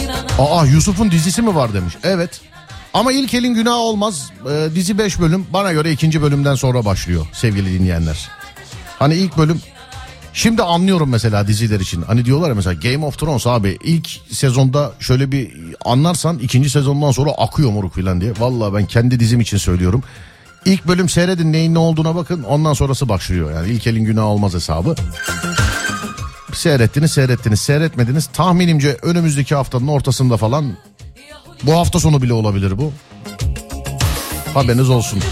Aa, Yusuf'un dizisi mi var demiş. Evet. Ama ilk elin günahı olmaz. Dizi 5 bölüm. Bana göre 2. bölümden sonra başlıyor sevgili dinleyenler. Hani ilk bölüm... Şimdi anlıyorum mesela diziler için. Hani diyorlar ya mesela Game of Thrones abi, ilk sezonda şöyle bir anlarsan 2. sezondan sonra akıyor moruk filan diye. Vallahi ben kendi dizim için söylüyorum. İlk bölüm seyredin, neyin ne olduğuna bakın, ondan sonrası başlıyor. Yani ilk elin günahı olmaz hesabı. Seyrettiniz, seyretmediniz. Tahminimce önümüzdeki haftanın ortasında falan, bu hafta sonu bile olabilir bu. Haberiniz olsun.